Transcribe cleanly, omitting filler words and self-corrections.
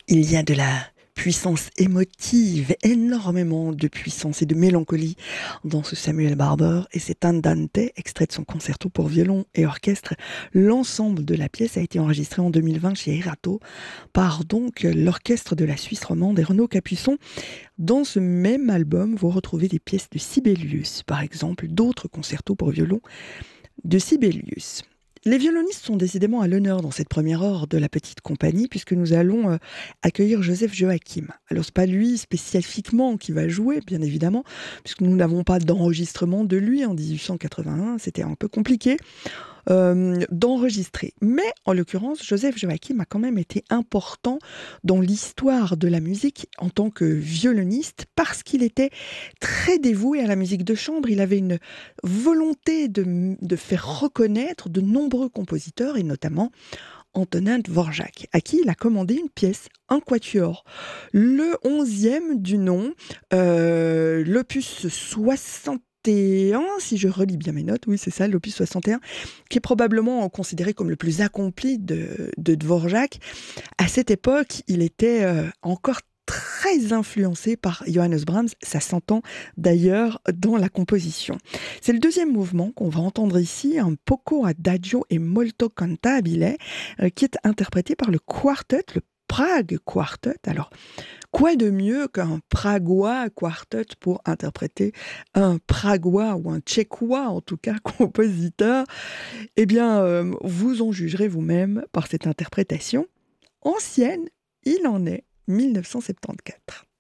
Il y a de la puissance émotive, énormément de puissance et de mélancolie dans ce Samuel Barber et c'est Andante, extrait de son concerto pour violon et orchestre. L'ensemble de la pièce a été enregistré en 2020 chez Erato par donc l'orchestre de la Suisse romande et Renaud Capuçon. Dans ce même album, vous retrouvez des pièces de Sibelius, par exemple, d'autres concertos pour violon de Sibelius. Les violonistes sont décidément à l'honneur dans cette première heure de la petite compagnie puisque nous allons accueillir Joseph Joachim. Alors c'est pas lui spécifiquement qui va jouer, bien évidemment, puisque nous n'avons pas d'enregistrement de lui en 1881, c'était un peu compliqué d'enregistrer. Mais en l'occurrence, Joseph Joachim a quand même été important dans l'histoire de la musique en tant que violoniste parce qu'il était très dévoué à la musique de chambre. Il avait une volonté de faire reconnaître de nombreux compositeurs et notamment Antonin Dvorak, à qui il a commandé une pièce, un quatuor, le 11e du nom, l'opus 61, si je relis bien mes notes, oui c'est ça, l'opus 61, qui est probablement considéré comme le plus accompli de Dvorak. À cette époque, il était encore très influencé par Johannes Brahms, ça s'entend d'ailleurs dans la composition. C'est le deuxième mouvement qu'on va entendre ici, un poco adagio et molto cantabile, qui est interprété par le quartet, le Prague Quartet. Alors, quoi de mieux qu'un pragois quartet pour interpréter un pragois ou un tchécois, en tout cas, compositeur? Eh bien, vous en jugerez vous-même par cette interprétation ancienne, il en est 1974.